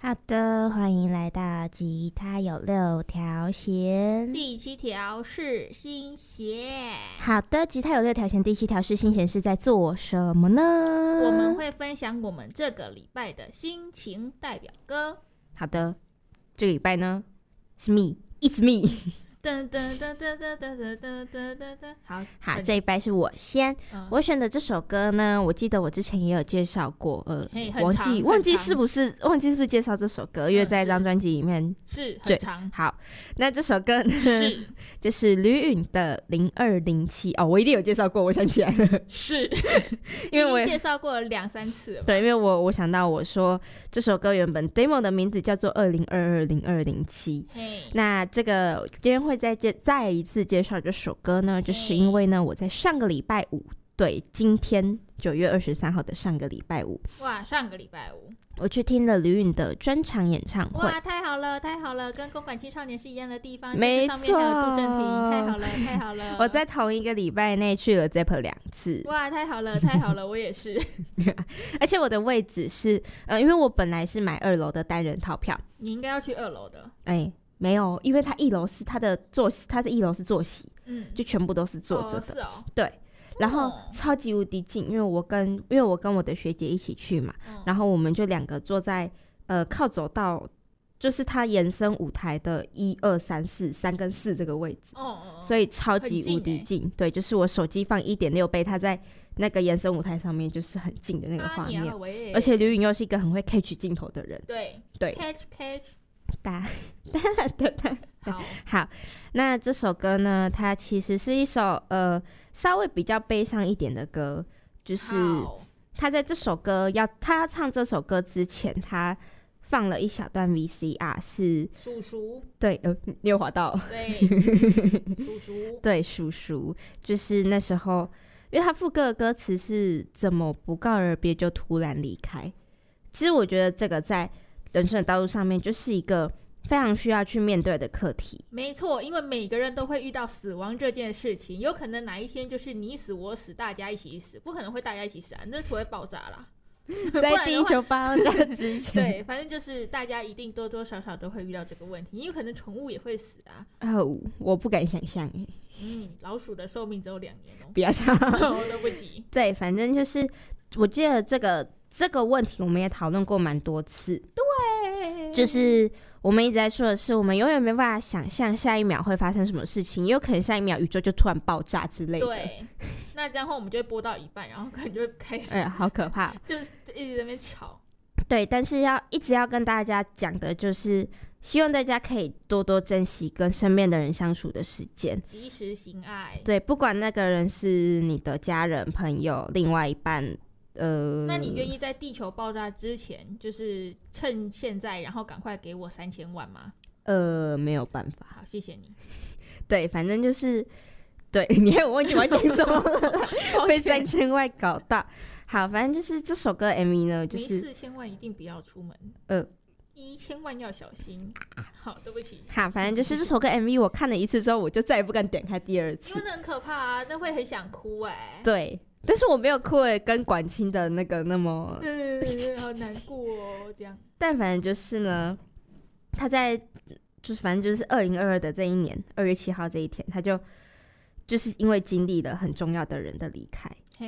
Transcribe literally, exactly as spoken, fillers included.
好的，欢迎来到吉他有六条弦。 第七条是心弦。 好的，吉他有六条弦，第七条是心弦是在做什么呢？ 我们会分享我们这个礼拜的心情代表歌。 好的，这个礼拜呢是 me，it's me 噔噔噔噔噔噔噔噔噔噔噔。好， 好，这一拜是我先、嗯。我选的这首歌呢，我记得我之前也有介绍过，呃，忘记忘记是不是忘记是不是介绍这首歌，因为在这张专辑里面是很长。 好，那这首歌呢是就是吕允的零二零七哦，我一定有介绍过，我想起来了， 是因为我介绍过了两三次了。 对，因为我我想到我说这首歌原本 demo 的名字叫做二零二二零二零七，那这个今天会再介再一次介绍这首歌呢，就是因为呢，我在上个礼拜五，对，今天九月二十三号的上个礼拜五， 哇，上个礼拜五， 我去听了吕允的专场演唱会， 哇，太好了，太好了，跟公馆青少年是一样的地方， 没错， 上面还有杜振廷，太好了，太好了， 我在同一个礼拜内去了 Zepp 两次， 哇，太好了，太好了，我也是， 而且我的位置是，呃，因为我本来是买二楼的单人套票， 你应该要去二楼的， 哎、欸。没有，因为他一楼是他的坐席，他的一楼是坐席，嗯，就全部都是坐着的， 哦是哦， 对，然后超级无敌近，因为我跟因为我跟我的学姐一起去嘛，嗯、然后我们就两个坐在呃靠走道，就是它延伸舞台的一二三四三跟四这个位置，哦哦，所以超级无敌近，近对，就是我手机放一点六倍，它在那个延伸舞台上面就是很近的那个画面，啊、而且吕允又是一个很会 catch 镜头的人， 对对 ，catch catch。 哒哒哒哒，好，好，那这首歌呢，它其实是一首呃稍微比较悲伤一点的歌，就是他在这首歌要他要唱这首歌之前，他放了一小段 V C R， 是叔叔， 对，呃，你有滑到， 对，叔叔， 对，叔叔，就是那时候，因为他副歌的歌词是怎么不告而别就突然离开，其实我觉得这个在人生的道路上面就是一个非常需要去面对的课题。 没错，因为每个人都会遇到死亡这件事情，有可能哪一天就是你死我死大家一起死，不可能会大家一起死啊，那土会爆炸啦在地球爆炸之前对，反正就是大家一定多多少少都会遇到这个问题，因为可能宠物也会死啊。 哦，我不敢想象耶。 嗯，老鼠的寿命只有两年哦。 不要想对不起。 对，反正就是我记得这个这个问题我们也讨论过蛮多次。 对， 就是我们一直在说的是，我们永远没办法想象下一秒会发生什么事情，也有可能下一秒宇宙就突然爆炸之类的。 对，那这样的话我们就会播到一半，然后可能就会开始， 哎、欸，好可怕， 就是一直在那边吵。 对，但是要一直要跟大家讲的就是，希望大家可以多多珍惜跟身边的人相处的时间， 及时行爱。 对，不管那个人是你的家人、朋友、另外一半。呃， 那你愿意在地球爆炸之前，就是趁现在，然后赶快给我三千万吗？ 呃，没有办法。 好，谢谢你。 对，反正就是，对，你看我忘记我要讲什么了，被三千万搞到。好，反正就是这首歌 M V 呢，就是没四千万一定不要出门。呃，一千万要小心。好，对不起。 好，反正就是这首歌 M V 我看了一次之后，我就再也不敢点开第二次， 因为那很可怕啊，那会很想哭哎、欸。 对。但是我没有哭诶，跟管清的那个那么， 嗯，好难过哦，这样。 但反正就是呢，他在就是反正就是二零二二的这一年二月七号这一天，他就就是因为经历了很重要的人的离开，